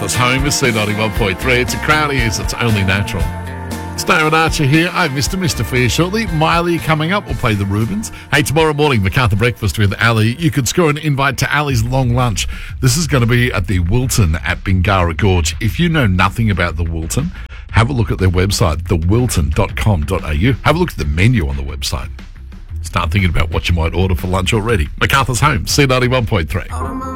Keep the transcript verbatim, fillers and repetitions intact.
MacArthur's Home is C ninety-one point three. It's a crowd ears, it's only natural. It's Darren Archer here. I'm Mister Mister for you shortly. Miley coming up. We'll play the Rubens. Hey, tomorrow morning, MacArthur Breakfast with Ali. You could score an invite to Ali's long lunch. This is going to be at the Wilton at Bingara Gorge. If you know nothing about the Wilton, have a look at their website, the wilton dot com dot a u. Have a look at the menu on the website. Start thinking about what you might order for lunch already. MacArthur's Home, C ninety-one point three.